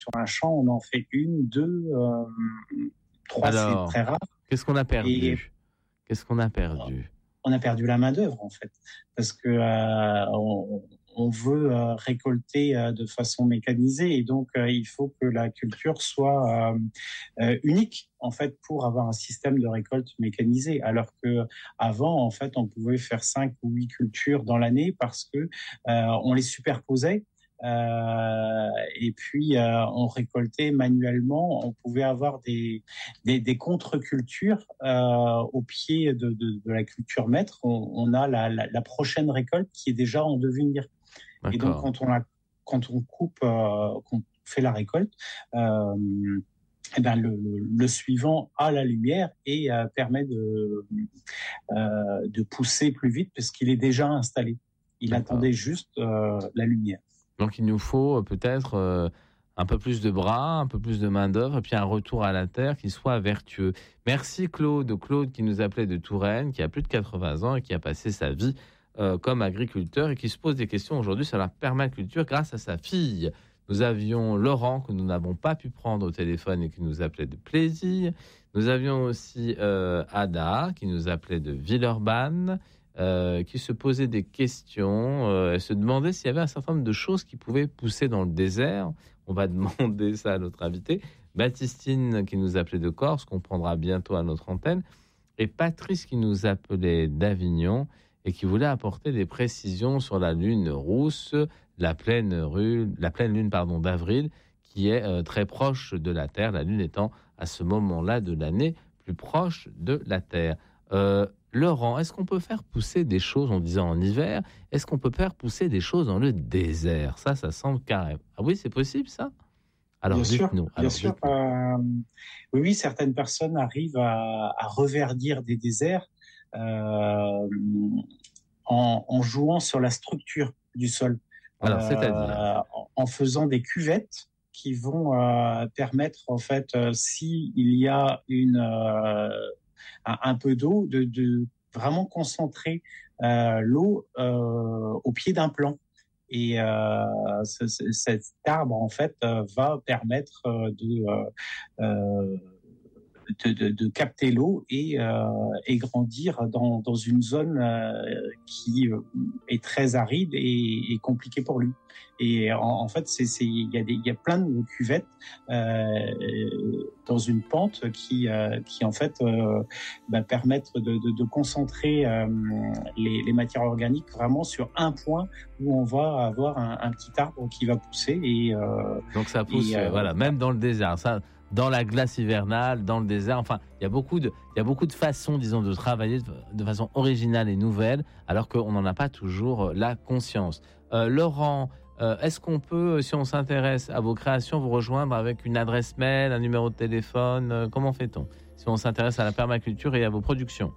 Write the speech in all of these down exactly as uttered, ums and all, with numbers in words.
sur un champ, on en fait une, deux, euh, trois, Alors, c'est très rare. Qu'est-ce qu'on a perdu Et Qu'est-ce qu'on a perdu on a perdu la main d'œuvre en fait, parce que euh, on, on veut euh, récolter euh, de façon mécanisée, et donc euh, il faut que la culture soit euh, euh, unique en fait pour avoir un système de récolte mécanisé. Alors que avant en fait on pouvait faire cinq ou huit cultures dans l'année parce que euh, on les superposait. Euh, et puis euh, on récoltait manuellement. On pouvait avoir des des, des contre-cultures euh, au pied de, de, de la culture maître. On, on a la, la, la prochaine récolte qui est déjà en devenir. D'accord. Et donc quand on la quand on coupe, euh, qu'on fait la récolte, euh, eh ben le, le, le suivant a la lumière et euh, permet de euh, de pousser plus vite parce qu'il est déjà installé. Il D'accord. attendait juste euh, la lumière. Donc il nous faut peut-être euh, un peu plus de bras, un peu plus de main-d'œuvre et puis un retour à la terre qui soit vertueux. Merci Claude, Claude qui nous appelait de Touraine, qui a plus de quatre-vingts ans et qui a passé sa vie euh, comme agriculteur et qui se pose des questions aujourd'hui sur la permaculture grâce à sa fille. Nous avions Laurent que nous n'avons pas pu prendre au téléphone et qui nous appelait de Plaisir. Nous avions aussi euh, Ada qui nous appelait de Villeurbanne. Euh, qui se posait des questions. Euh, elle se demandait s'il y avait un certain nombre de choses qui pouvaient pousser dans le désert. On va demander ça à notre invité. Baptistine qui nous appelait de Corse, qu'on prendra bientôt à notre antenne. Et Patrice qui nous appelait d'Avignon et qui voulait apporter des précisions sur la lune rousse, la pleine, rue, la pleine lune pardon, d'avril, qui est euh, très proche de la Terre, la lune étant à ce moment-là de l'année plus proche de la Terre. Euh, Laurent, est-ce qu'on peut faire pousser des choses, on disait en hiver, est-ce qu'on peut faire pousser des choses dans le désert ? Ça, ça semble carré. Ah oui, c'est possible ça ? Alors bien sûr, dites-nous. bien Alors, sûr. dites-nous. Euh, oui, oui, certaines personnes arrivent à, à reverdir des déserts euh, en, en jouant sur la structure du sol. Alors, euh, c'est-à-dire en, en faisant des cuvettes qui vont euh, permettre, en fait, euh, s'il y a une euh, un, un peu d'eau, de, de vraiment concentrer euh, l'eau euh, au pied d'un plant. Et euh, ce, ce, cet arbre, en fait, euh, va permettre euh, de, euh, de, de, de capter l'eau et, euh, et grandir dans, dans une zone euh, qui est très aride et, et compliquée pour lui. Et en, en fait, c'est, c'est, il y a des, il y a plein de cuvettes euh, dans une pente qui, euh, qui en fait, euh, bah, permettent de, de, de concentrer euh, les, les matières organiques vraiment sur un point où on va avoir un, un petit arbre qui va pousser. Et euh, donc ça pousse, et, euh, voilà, même dans le désert. Ça, dans la glace hivernale, dans le désert. Enfin, il y a beaucoup de, il y a beaucoup de façons, disons, de travailler de, de façon originale et nouvelle, alors qu'on n'en a pas toujours la conscience. Euh, Laurent, euh, est-ce qu'on peut, si on s'intéresse à vos créations, vous rejoindre avec une adresse mail, un numéro de téléphone euh, Comment fait-on si on s'intéresse à la permaculture et à vos productions?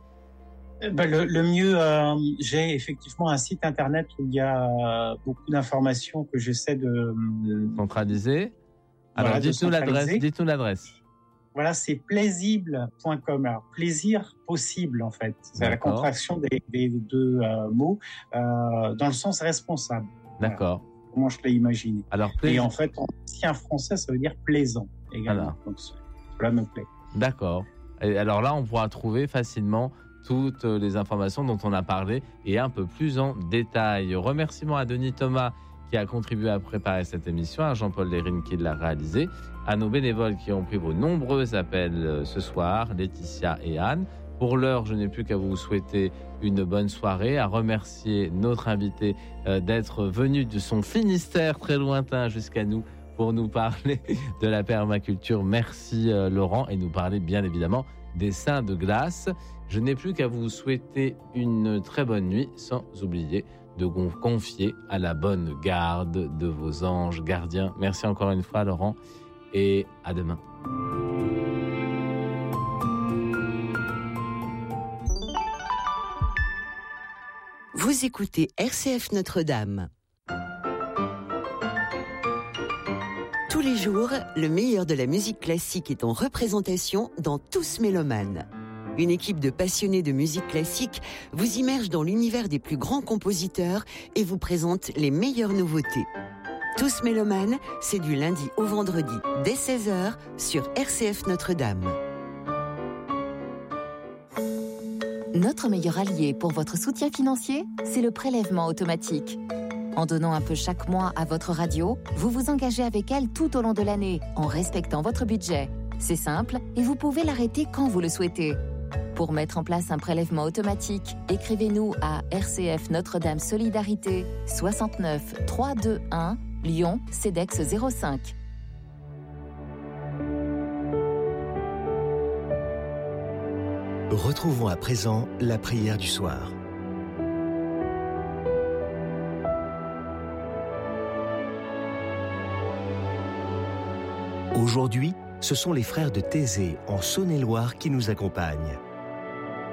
Ben le, le mieux, euh, j'ai effectivement un site internet où il y a euh, beaucoup d'informations que j'essaie de, de centraliser. Alors, voilà, dites-nous l'adresse, dites-nous l'adresse. Voilà, c'est plaisible point com. Alors, plaisir possible, en fait. C'est D'accord. la contraction des, des deux euh, mots euh, dans le sens responsable. D'accord. Voilà. Comment je l'ai imaginé. Alors, plaisir. Et en fait, en ancien français, ça veut dire plaisant également. Voilà. Donc, cela me plaît. D'accord. Et alors là, on pourra trouver facilement toutes les informations dont on a parlé et un peu plus en détail. Remerciements à Denis Thomas qui a contribué à préparer cette émission, à Jean-Paul Lérine qui l'a réalisé, à nos bénévoles qui ont pris vos nombreux appels ce soir, Laetitia et Anne. Pour l'heure, je n'ai plus qu'à vous souhaiter une bonne soirée, à remercier notre invité euh, d'être venu de son Finistère très lointain jusqu'à nous pour nous parler de la permaculture. Merci euh, Laurent, et nous parler bien évidemment des seins de glace. Je n'ai plus qu'à vous souhaiter une très bonne nuit, sans oublier de vous confier à la bonne garde de vos anges gardiens. Merci encore une fois Laurent, et à demain. Vous écoutez R C F Notre-Dame. Tous les jours, le meilleur de la musique classique est en représentation dans Tous Mélomanes. Une équipe de passionnés de musique classique vous immerge dans l'univers des plus grands compositeurs et vous présente les meilleures nouveautés. Tous mélomanes, c'est du lundi au vendredi dès seize heures sur R C F Notre-Dame. Notre meilleur allié pour votre soutien financier, c'est le prélèvement automatique. En donnant un peu chaque mois à votre radio, vous vous engagez avec elle tout au long de l'année, en respectant votre budget. C'est simple et vous pouvez l'arrêter quand vous le souhaitez. Pour mettre en place un prélèvement automatique, écrivez-nous à R C F Notre-Dame Solidarité soixante-neuf trois deux un, Lyon, CEDEX zéro cinq. Retrouvons à présent la prière du soir. Aujourd'hui, ce sont les frères de Thésée en Saône-et-Loire qui nous accompagnent.